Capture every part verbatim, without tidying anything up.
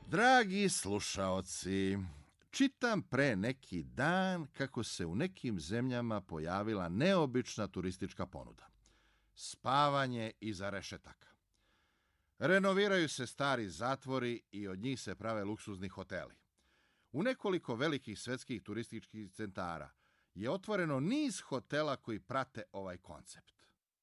Dragi slušaoci, čitam pre neki dan kako se u nekim zemljama pojavila neobična turistička ponuda. Spavanje iza rešetaka. Renoviraju se stari zatvori i od njih se prave luksuzni hoteli. U nekoliko velikih svetskih turističkih centara je otvoreno niz hotela koji prate ovaj koncept.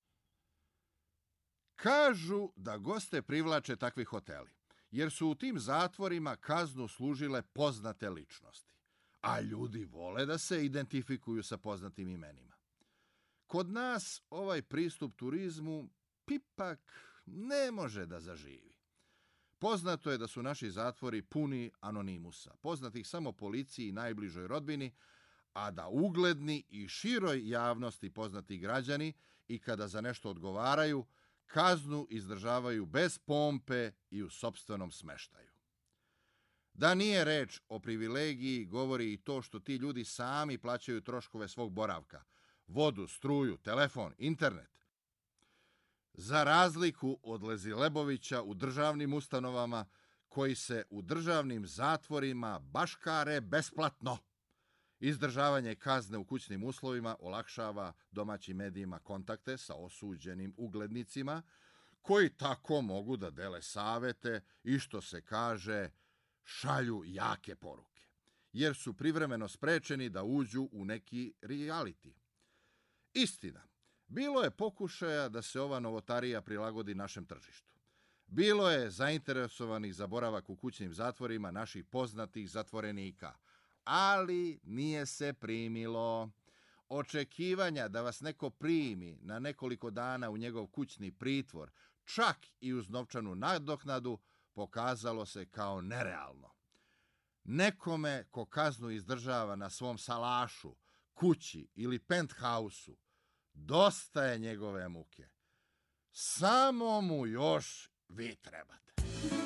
Kažu da goste privlače takvi hoteli, jer su u tim zatvorima kaznu služile poznate ličnosti, a ljudi vole da se identifikuju sa poznatim imenima. Kod nas ovaj pristup turizmu ipak ne može da zaživi. Poznato je da su naši zatvori puni anonimusa, poznatih samo policiji i najbližoj rodbini, a da ugledni i široj javnosti poznati građani i kada za nešto odgovaraju, kaznu izdržavaju bez pompe i u sopstvenom smeštaju. Da nije reč o privilegiji govori i to što ti ljudi sami plaćaju troškove svog boravka, vodu, struju, telefon, internet. Za razliku od Lezilebovića u državnim ustanovama koji se u državnim zatvorima baškare besplatno. Izdržavanje kazne u kućnim uslovima olakšava domaćim medijima kontakte sa osuđenim uglednicima, koji tako mogu da dele savete i, što se kaže, šalju jake poruke, jer su privremeno sprečeni da uđu u neki reality. Istina, bilo je pokušaja da se ova novotarija prilagodi našem tržištu. Bilo je zainteresovanih za boravak u kućnim zatvorima naših poznatih zatvorenika, ali nije se primilo. Očekivanja da vas neko primi na nekoliko dana u njegov kućni pritvor, čak i uz novčanu nadoknadu, pokazalo se kao nerealno. Nekome ko kaznu izdržava na svom salašu, kući ili penthausu, dosta je njegove muke. Samo mu još vi trebate.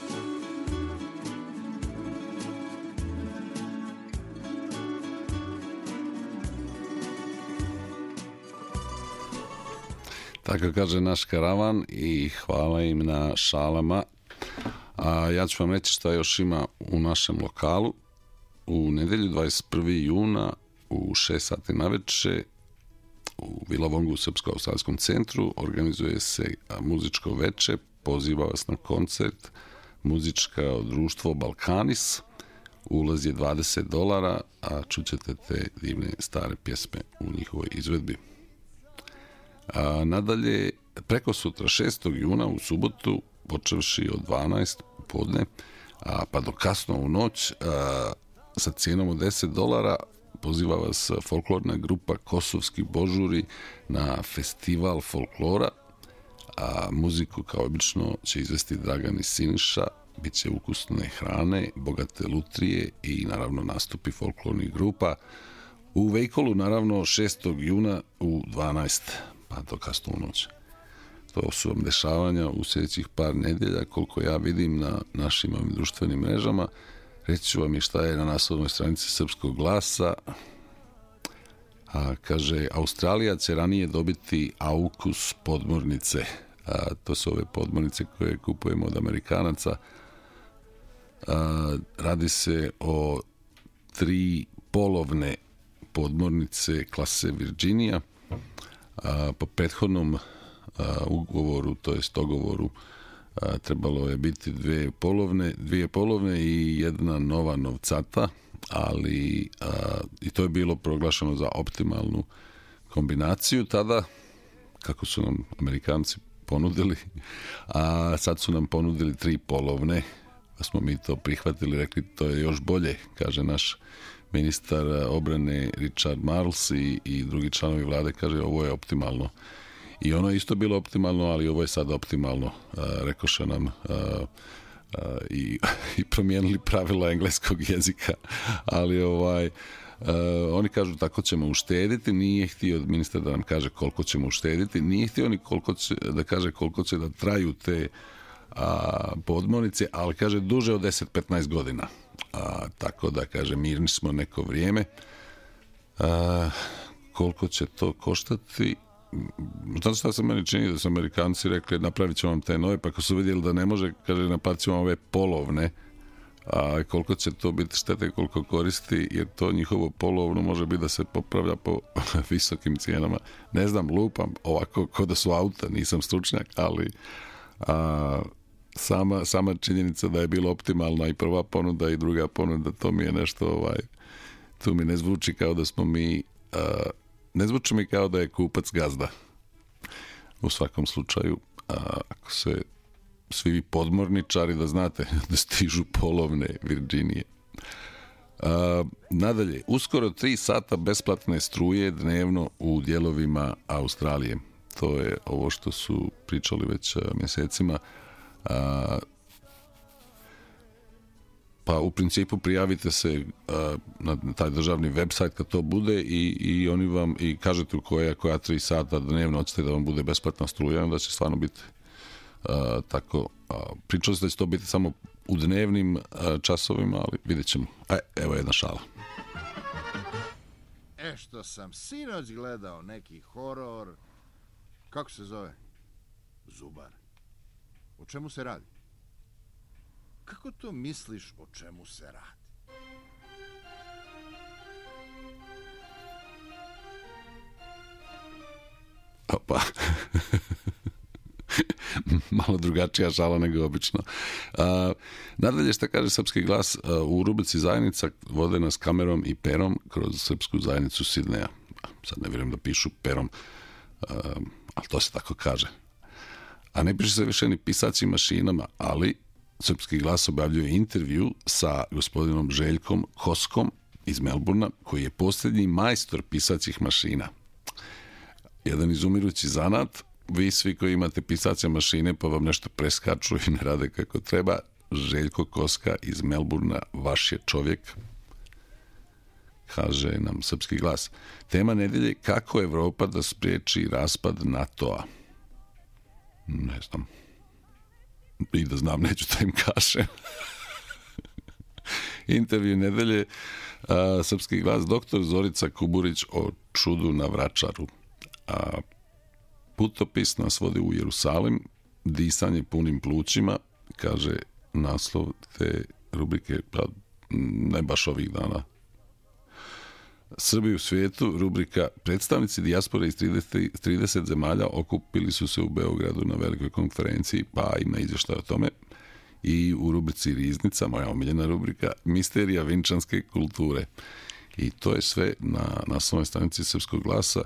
Tako kaže naš karavan i hvala im na šalama. A ja ću vam reći šta još ima u našem lokalu. U nedelju dvadeset prvog juna u šest sati naveče u Vilavongu u Srpsko-australijskom centru organizuje se muzičko veče. Poziva vas na koncert muzičko društvo Balkanis. Ulaz je dvadeset dolara, a čućete te divne stare pjesme u njihovoj izvedbi. A nadalje, preko sutra šestog juna u subotu, počevši od dvanaest podne, a pa do kasno u noć, a, sa cijenom od deset dolara, poziva vas folklorna grupa Kosovski Božuri na festival folklora, a muziku kao obično će izvesti Dragan i Siniša, bit će ukusne hrane, bogate lutrije i naravno nastupi folklornih grupa. U Vejkolu, naravno, šestog juna u dvanaest, pa do kasno u noć. To su vam dešavanja u sljedećih par nedelja, koliko ja vidim na našim ovim društvenim mrežama. Reći ću vam i šta je na naslovnoj stranici Srpskog glasa. A, kaže, Australija će ranije dobiti AUKUS podmornice. A, to su ove podmornice koje kupujemo od Amerikanaca. A, radi se o tri polovne podmornice klase Virginia. A, po prethodnom a, ugovoru, to jest dogovoru, a, trebalo je biti dvije polovne, dvije polovne i jedna nova novcata, ali a, i to je bilo proglašeno za optimalnu kombinaciju tada, kako su nam Amerikanci ponudili, a sad su nam ponudili tri polovne, pa smo mi to prihvatili, rekli to je još bolje, kaže naš ministar obrane Richard Marles i, i drugi članovi vlade, kaže ovo je optimalno. I ono je isto bilo optimalno, ali ovo je sad optimalno, a, rekoše nam, a, a, i, i promijenili pravila engleskog jezika, ali ovaj, a, oni kažu tako ćemo uštediti, nije htio ministar da nam kaže koliko ćemo uštediti, nije htio ni koliko će, da kaže koliko će da traju te a, podmornice, ali kaže duže od deset do petnaest godina. A, tako da, kaže, mirni smo neko vrijeme. A, koliko će to koštati? Znate šta se meni čini, da su Amerikanci rekli napravit ćemo vam te nove, pa ako su vidjeli da ne može, kaže napravit ćemo ove polovne, a koliko će to biti štete, koliko koristi, jer to njihovo polovno može biti da se popravlja po visokim cijenama. Ne znam, lupam ovako ko da su auta, nisam stručnjak, ali a, sama, sama činjenica da je bilo optimalna i prva ponuda i druga ponuda, to mi je nešto, ovaj, tu mi ne zvuči kao da smo mi, a, ne zvuči mi kao da je kupac gazda. U svakom slučaju, a, ako se svi vi podmorničari da znate da stižu polovne Virginije. A, nadalje, uskoro tri sata besplatne struje dnevno u dijelovima Australije. To je ovo što su pričali već a, mjesecima. A, pa u principu prijavite se a, na taj državni website kad to bude i, i oni vam i kažete u koja, koja tri sata dnevno hoćete da vam bude besplatna struja, onda će stvarno biti Uh, tako, uh, pričali ste da će to biti samo u dnevnim uh, časovima, ali vidjet ćemo. E, evo jedna šala. E, što sam sinoć gledao neki horor, kako se zove? Zubar. O čemu se radi? Kako to misliš o čemu se radi? Opa. Malo drugačija šala nego obično. A, nadalje šta kaže Srpski glas, a, u rubrici Zajednica vode nas kamerom i perom kroz srpsku zajednicu Sidneja. Sad ne vjerujem da pišu perom, a, ali to se tako kaže. A ne piše se više ni pisaćim mašinama, ali Srpski glas objavljuje intervju sa gospodinom Željkom Koskom iz Melburna, koji je posljednji majstor pisaćih mašina. Jedan izumirući zanat. Vi svi koji imate pisaće mašine pa vam nešto preskaču i ne rade kako treba, Željko Koska iz Melburna, vaš je čovjek, kaže nam Srpski glas. Tema nedelje, kako Evropa da spriječi raspad NATO-a. Ne znam. I da znam, neću da im kažem. Intervju nedelje, a, Srpski glas, doktor Zorica Kuburić o čudu na Vračaru. A putopis nas vodi u Jerusalim, disanje punim plućima, kaže naslov te rubrike, pa ne baš ovih dana. Srbi u svijetu, rubrika predstavnici dijaspore iz trideset, trideset zemalja okupili su se u Beogradu na velikoj konferenciji, pa ima izvještaj o tome. I u rubrici Riznica, moja omiljena rubrika, misterija vinčanske kulture. I to je sve na naslovnoj stranici Srpskog glasa.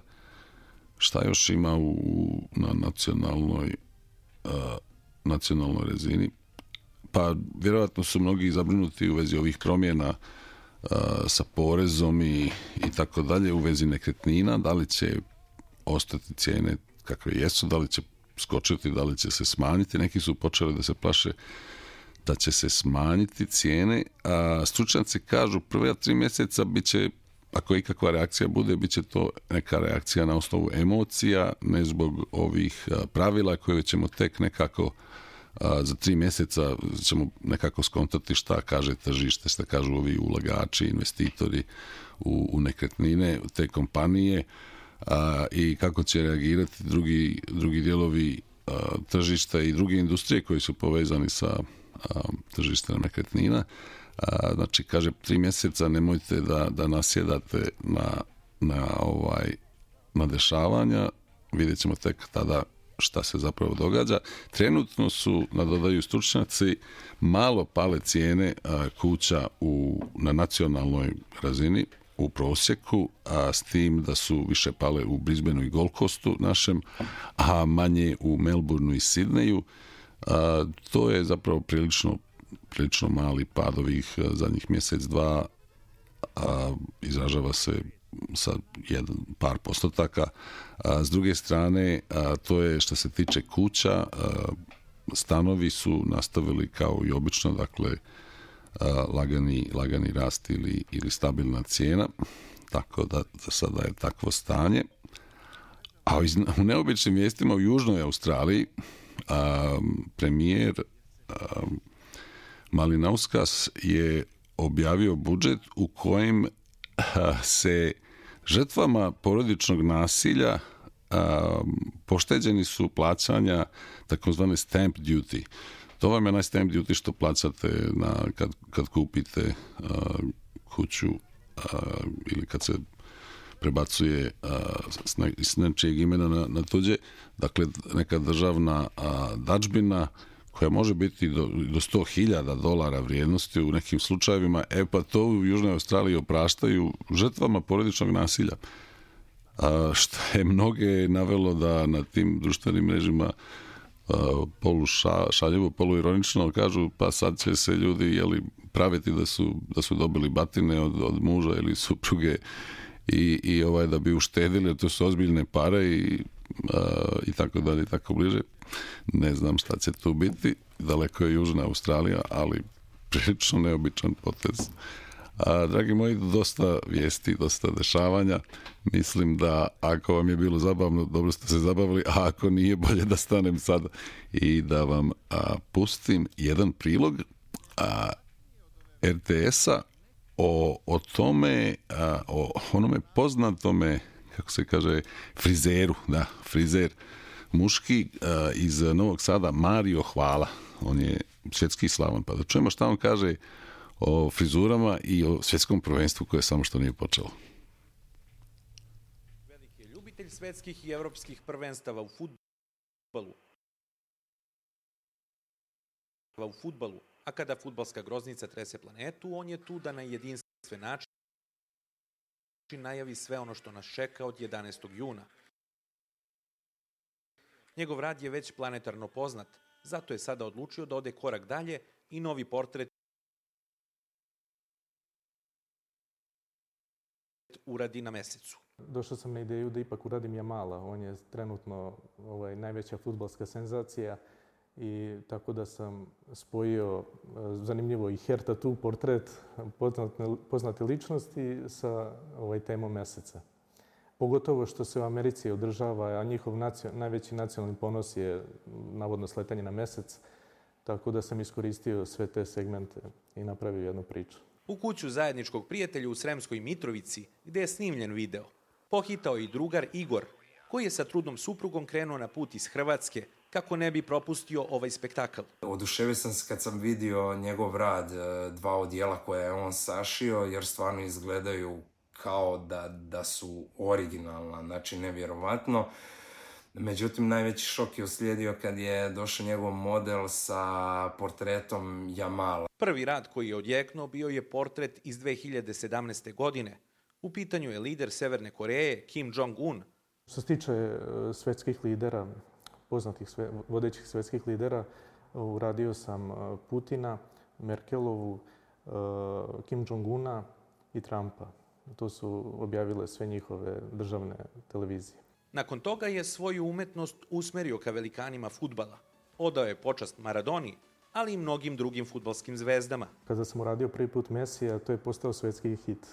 Šta još ima u, na nacionalnoj uh, nacionalnoj razini? Pa vjerojatno su mnogi zabrinuti u vezi ovih promjena uh, sa porezom i, i tako dalje, u vezi nekretnina, da li će ostati cijene kakve jesu, da li će skočiti, da li će se smanjiti. Neki su počeli da se plaše da će se smanjiti cijene, a stručnjaci kažu prve tri mjeseca bit će, ako ikakva reakcija bude, bit će to neka reakcija na osnovu emocija, ne zbog ovih pravila koje ćemo tek nekako a, za tri mjeseca ćemo nekako skontati šta kaže tržište, šta kažu ovi ulagači, investitori u, u nekretnine, te kompanije a, i kako će reagirati drugi, drugi dijelovi a, tržišta i druge industrije koji su povezani sa a, tržištem nekretnina. A, znači, kaže, tri mjeseca nemojte da, da nasjedate na, na, ovaj, na dešavanja, vidjet ćemo tek tada šta se zapravo događa. Trenutno su, nadodaju stručnjaci, malo pale cijene a, kuća u, na nacionalnoj razini, u prosjeku, a s tim da su više pale u Brisbaneu i Gold Coastu našem, a manje u Melbourneu i Sidneju. A, to je zapravo prilično prilično mali pad ovih zadnjih mjesec, dva, a izražava se sa jedan par postotaka. A s druge strane, a, to je što se tiče kuća, a, stanovi su nastavili kao i obično, dakle, a, lagani, lagani rast ili, ili stabilna cijena, tako da za sada je takvo stanje. A u neobičnim vijestima u Južnoj Australiji a, premijer a, Malinauskas je objavio budžet u kojem se žrtvama porodičnog nasilja a, pošteđeni su plaćanja takozvane stamp duty. To vam je najstamp duty što plaćate na, kad, kad kupite uh, kuću uh, ili kad se prebacuje uh, s, ne, s nečijeg imena na, na tuđe. Dakle, neka državna uh, dažbina koja može biti do, do sto hiljada dolara vrijednosti u nekim slučajevima, e pa to u Južnoj Australiji opraštaju žrtvama porodičnog nasilja. A, što je mnoge navelo da na tim društvenim mrežima a, polu ša, šaljivo, polu ironično kažu pa sad će se ljudi jeli, praviti da su, da su dobili batine od, od muža ili supruge i, i ovaj, da bi uštedili, jer to su ozbiljne pare i, a, i tako dalje i tako bliže. Ne znam šta će tu biti, daleko je Južna Australija, ali prilično neobičan potez. A, dragi moji, dosta vijesti, dosta dešavanja. Mislim da ako vam je bilo zabavno, dobro ste se zabavili, a ako nije, bolje da stanem sad i da vam a, pustim jedan prilog a, er te esa o, o tome, a, o onome poznatome, kako se kaže, frizeru, da, frizer, muški uh, iz Novog Sada, Mario Hvala. On je svjetski slavan. Pa da čujemo šta on kaže o frizurama i o svjetskom prvenstvu koje samo što nije počelo. Veliki je ljubitelj svetskih i evropskih prvenstava u fudbalu. U fudbalu. A kada fudbalska groznica trese planetu, on je tu da na jedinstven način najavi sve ono što nas čeka od jedanaestog juna. Njegov rad je već planetarno poznat, zato je sada odlučio da ode korak dalje i novi portret uradi na mesecu. Došao sam na ideju da ipak uradim Jamala. On je trenutno ovaj, najveća fudbalska senzacija i tako da sam spojio zanimljivo i hair tattoo portret poznate, poznate ličnosti sa ovaj, temom meseca. Pogotovo što se u Americi održava, a njihov nacio, najveći nacionalni ponos je navodno sletanje na mesec, tako da sam iskoristio sve te segmente i napravio jednu priču. U kuću zajedničkog prijatelja u Sremskoj Mitrovici, gde je snimljen video, pohitao i drugar Igor, koji je sa trudnom suprugom krenuo na put iz Hrvatske, kako ne bi propustio ovaj spektakl. Oduševio sam se kad sam vidio njegov rad, dva odijela koje je on sašio, jer stvarno izgledaju kao da, da su originalna, znači nevjerovatno. Međutim, najveći šok je uslijedio kad je došao njegov model sa portretom Jamala. Prvi rad koji je odjeknuo bio je portret iz dve hiljade sedamnaeste. godine. U pitanju je lider Severne Koreje, Kim Jong-un. Što se tiče svetskih lidera, poznatih sve, vodećih svetskih lidera, uradio sam Putina, Merkelovu, Kim Jong-una i Trumpa. To su objavile sve njihove državne televizije. Nakon toga je svoju umetnost usmerio ka velikanima fudbala. Odao je počast Maradoni, ali i mnogim drugim fudbalskim zvezdama. Kada sam uradio prvi put Mesija, to je postao svetski hit.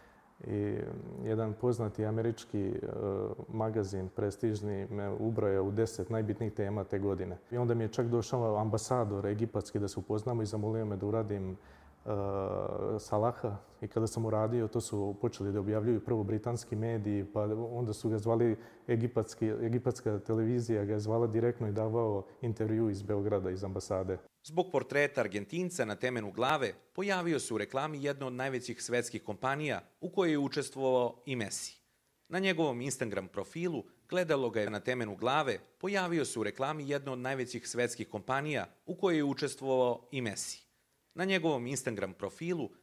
I jedan poznati američki uh, magazin, prestižni, me ubroja u deset najbitnijih tema te godine. I onda mi je čak došao ambasador egipatski da se upoznamo i zamolio me da uradim uh, Salaha. I kada sam uradio, to su počeli da objavljuju prvo britanski mediji, pa onda su ga zvali egipatski, egipatska televizija ga je zvala direktno i davao intervju iz Beograda, iz ambasade. Zbog portreta Argentinca na temenu glave pojavio se u reklami jedne od najvećih svetskih kompanija u kojoj je učestvovao i Messi. Na njegovom Instagram profilu gledalo ga je na temenu glave, pojavio se u reklami jedne od najvećih svetskih kompanija u kojoj je učestvovao i Messi. Na njegovom Instagram profilu